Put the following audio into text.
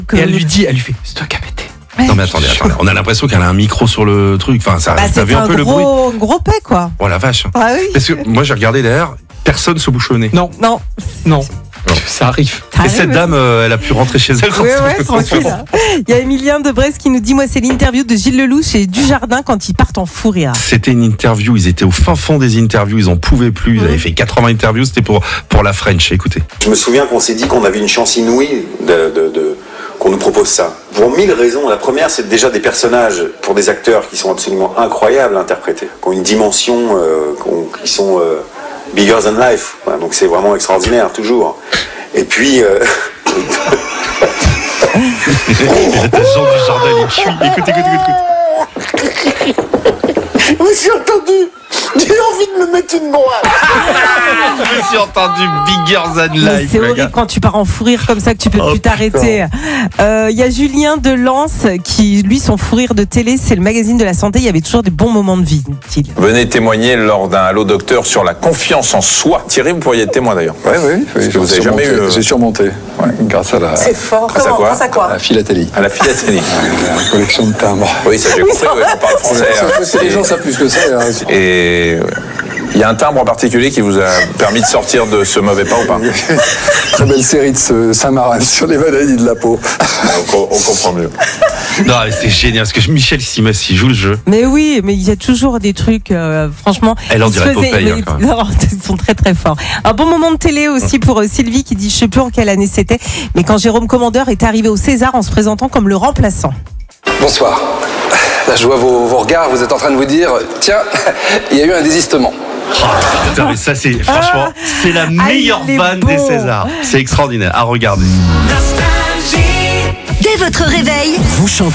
Et elle lui fait, c'est toi qui as pété. Ouais. Non mais attendez, on a l'impression qu'elle a un micro sur le truc. Enfin, ça, t'as vu un peu le bruit. Un gros paix, quoi. Oh la vache. Ah oui. Parce que moi j'ai regardé derrière, personne se bouche le nez. Non. Ça arrive. Ça Et cette arrive. dame, elle a pu rentrer chez elle. Oui, tranquille. Il y a Emilien de Brest qui nous dit, moi, c'est l'interview de Gilles Lelouch et Dujardin quand ils partent en fou rire. C'était une interview, ils étaient au fin fond des interviews, ils en pouvaient plus, ils avaient fait 80 interviews, c'était pour la French, écoutez. Je me souviens qu'on s'est dit qu'on avait une chance inouïe qu'on nous propose ça. Pour 1000 raisons. La première, c'est déjà des personnages pour des acteurs qui sont absolument incroyables à interpréter, qui ont une dimension, qui sont bigger than life. Voilà, donc c'est vraiment extraordinaire, toujours. Et puis... Jean Dujardin, il fuit. Écoute. Je me suis entendu. J'ai envie de me mettre une droite. Je me suis entendu bigger than Mais life. c'est le horrible gars. quand tu pars en fou rire comme ça que tu peux plus putain. t'arrêter. Il y a Julien de Lens qui, lui, son fou rire de télé, c'est le magazine de la santé. Il y avait toujours des bons moments de vie, dit-il. Venez témoigner lors d'un Allo Docteur sur la confiance en soi. Thierry, vous pourriez être témoin d'ailleurs. Oui. que vous avez jamais eu, J'ai surmonté, grâce à la fort. Grâce à quoi Grâce à quoi? à la philatélie, à la philatélie. la collection de timbres. Oui, ça j'ai compris, ça on parle français. Parce que les gens savent plus ce que c'est. Hein. Et il y a un timbre en particulier qui vous a permis de sortir de ce mauvais pas ou pas? Très belle série de Saint-Marin sur les maladies de la peau. On comprend mieux. Non, mais c'est génial, parce que Michel Simès, il joue le jeu. Mais oui, mais il y a toujours des trucs, franchement. Elle en ils se dirait faisaient- Popeye, mais- quand même. non, ils sont très très forts. Un bon moment de télé aussi pour Sylvie qui dit, je sais plus en quelle année c'était, mais quand Jérôme Commandeur est arrivé au César en se présentant comme le remplaçant. Bonsoir. Là, je vois vos regards, vous êtes en train de vous dire, tiens, il y a eu un désistement. Putain, mais ça, c'est, franchement, c'est la meilleure il est vanne bon. des Césars. C'est extraordinaire. À regarder. Dès votre réveil, Vous chantez